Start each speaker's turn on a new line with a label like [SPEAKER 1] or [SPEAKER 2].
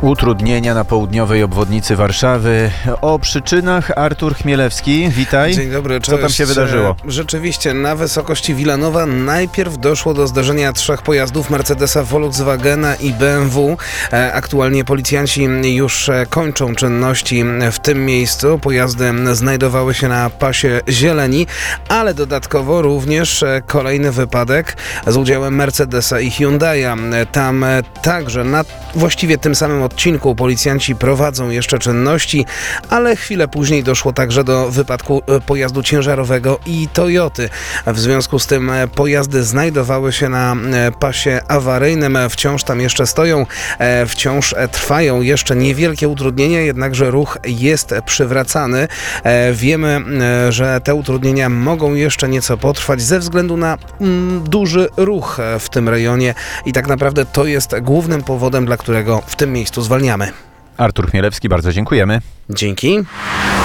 [SPEAKER 1] Utrudnienia na południowej obwodnicy Warszawy. O przyczynach Artur Chmielewski. Witaj.
[SPEAKER 2] Dzień dobry, cześć.
[SPEAKER 1] Co tam się wydarzyło?
[SPEAKER 2] Rzeczywiście, na wysokości Wilanowa najpierw doszło do zdarzenia 3 pojazdów: Mercedesa, Volkswagena i BMW. Aktualnie policjanci już kończą czynności w tym miejscu. Pojazdy znajdowały się na pasie zieleni, ale dodatkowo również kolejny wypadek z udziałem Mercedesa i Hyundai'a. Tam także na właściwie tym samym odcinku policjanci prowadzą jeszcze czynności, ale chwilę później doszło także do wypadku pojazdu ciężarowego i Toyoty. W związku z tym pojazdy znajdowały się na pasie awaryjnym, wciąż tam jeszcze stoją, wciąż trwają jeszcze niewielkie utrudnienia, jednakże ruch jest przywracany. Wiemy, że te utrudnienia mogą jeszcze nieco potrwać ze względu na duży ruch w tym rejonie i tak naprawdę to jest głównym powodem, dla którego w tym miejscu zwalniamy.
[SPEAKER 1] Artur Chmielewski, bardzo dziękujemy.
[SPEAKER 2] Dzięki.